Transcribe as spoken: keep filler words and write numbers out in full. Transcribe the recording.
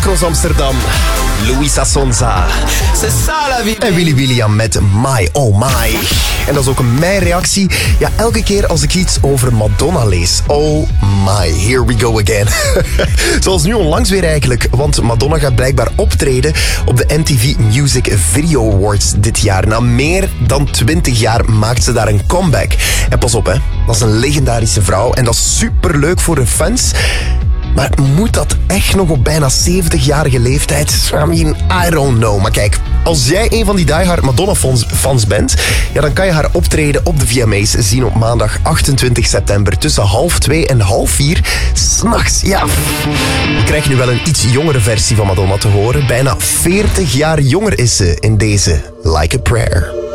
Echo's Amsterdam. Louisa Sonza. En Willy William met My Oh My. En dat is ook mijn reactie. Ja, elke keer als ik iets over Madonna lees. Oh my, here we go again. Zoals nu onlangs weer eigenlijk. Want Madonna gaat blijkbaar optreden op de M T V Music Video Awards dit jaar. Na meer dan twintig jaar maakt ze daar een comeback. En pas op, hè. Dat is een legendarische vrouw. En dat is superleuk voor de fans. Maar moet dat echt nog op bijna zeventigjarige leeftijd? I mean, I don't know. Maar kijk, als jij een van die diehard Madonna-fans bent, ja, dan kan je haar optreden op de V M A's zien op maandag achtentwintig september tussen half twee en half vier. 'S'nachts, ja. Je krijgt nu wel een iets jongere versie van Madonna te horen. Bijna veertig jaar jonger is ze in deze Like a Prayer.